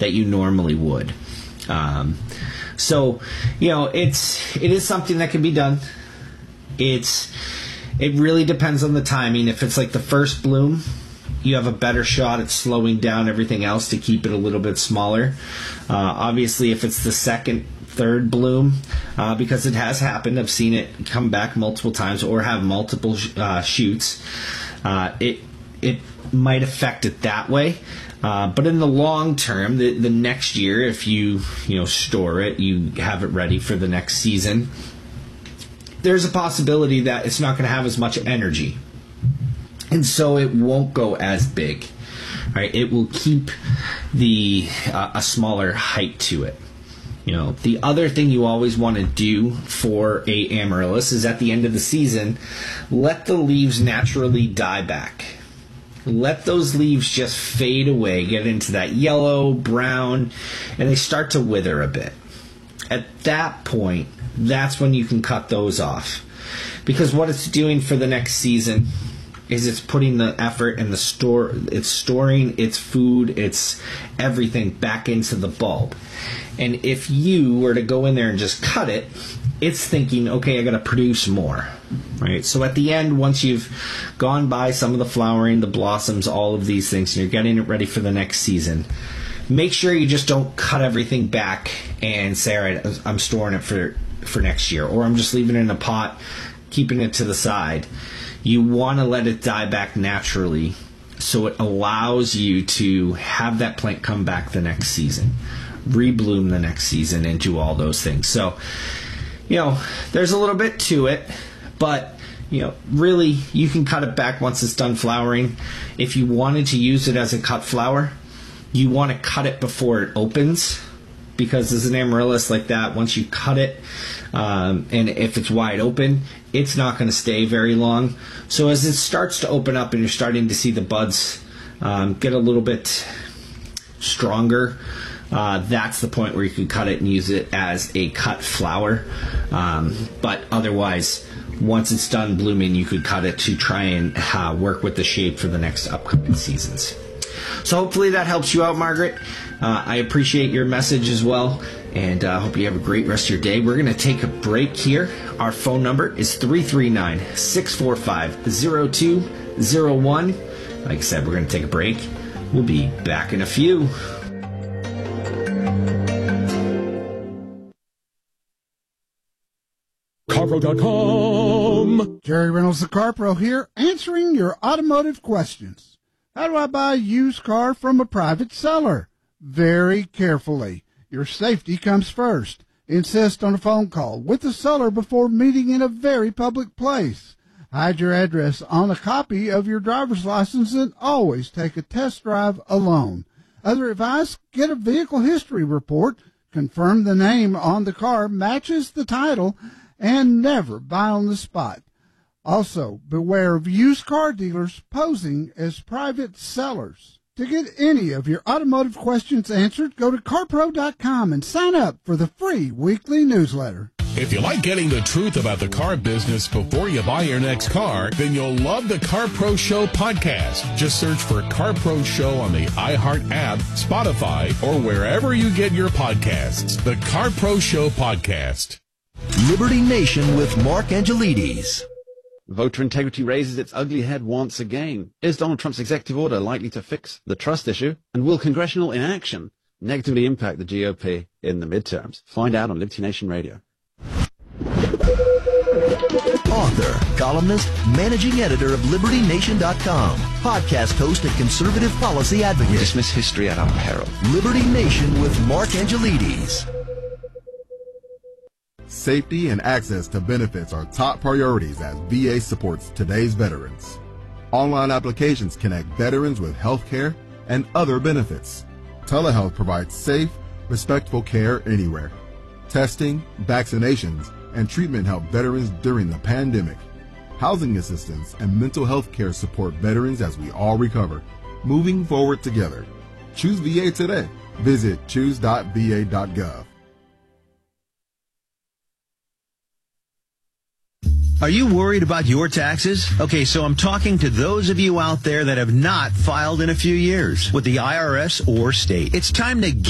that you normally would. So, it is something that can be done. It really depends on the timing. If it's like the first bloom, you have a better shot at slowing down everything else to keep it a little bit smaller. Obviously, if it's the second, third bloom, because it has happened, I've seen it come back multiple times or have multiple shoots, it might affect it that way. But in the long term, the next year, if you store it, you have it ready for the next season, there's a possibility that it's not going to have as much energy. And so it won't go as big. Right? It will keep a smaller height to it. The other thing you always want to do for a amaryllis is at the end of the season, let the leaves naturally die back. Let those leaves just fade away, get into that yellow, brown, and they start to wither a bit. At that point, that's when you can cut those off. Because what it's doing for the next season is it's putting the effort and it's storing its food, its everything back into the bulb. And if you were to go in there and just cut it, it's thinking, okay, I got to produce more, right? So at the end, once you've gone by some of the flowering, the blossoms, all of these things, and you're getting it ready for the next season, make sure you just don't cut everything back and say, all right, I'm storing it for next year, or I'm just leaving it in a pot, keeping it to the side. You want to let it die back naturally so it allows you to have that plant come back the next season, rebloom the next season, and do all those things. So, there's a little bit to it, but, really you can cut it back once it's done flowering. If you wanted to use it as a cut flower, you want to cut it before it opens, because as an amaryllis like that, once you cut it, and if it's wide open, it's not going to stay very long. So as it starts to open up and you're starting to see the buds get a little bit stronger, that's the point where you can cut it and use it as a cut flower. But otherwise, once it's done blooming, you could cut it to try and work with the shape for the next upcoming seasons. So hopefully that helps you out, Margaret. I appreciate your message as well, and I hope you have a great rest of your day. We're going to take a break here. Our phone number is 339-645-0201. Like I said, we're going to take a break. We'll be back in a few. CarPro.com. Jerry Reynolds, the CarPro here, answering your automotive questions. How do I buy a used car from a private seller? Very carefully. Your safety comes first. Insist on a phone call with the seller before meeting in a very public place. Hide your address on a copy of your driver's license and always take a test drive alone. Other advice, get a vehicle history report, confirm the name on the car matches the title, and never buy on the spot. Also, beware of used car dealers posing as private sellers. To get any of your automotive questions answered, go to CarPro.com and sign up for the free weekly newsletter. If you like getting the truth about the car business before you buy your next car, then you'll love the Car Pro Show podcast. Just search for Car Pro Show on the iHeart app, Spotify, or wherever you get your podcasts. The Car Pro Show podcast. Liberty Nation with Mark Angelides. Voter integrity raises its ugly head once again. Is Donald Trump's executive order likely to fix the trust issue? And will congressional inaction negatively impact the GOP in the midterms? Find out on Liberty Nation Radio. Author, columnist, managing editor of LibertyNation.com, podcast host and conservative policy advocate. We dismiss history at our peril. Liberty Nation with Mark Angelides. Safety and access to benefits are top priorities as VA supports today's veterans. Online applications connect veterans with health care and other benefits. Telehealth provides safe, respectful care anywhere. Testing, vaccinations, and treatment help veterans during the pandemic. Housing assistance and mental health care support veterans as we all recover, moving forward together. Choose VA today. Visit choose.va.gov. Are you worried about your taxes? Okay, so I'm talking to those of you out there that have not filed in a few years with the IRS or state. It's time to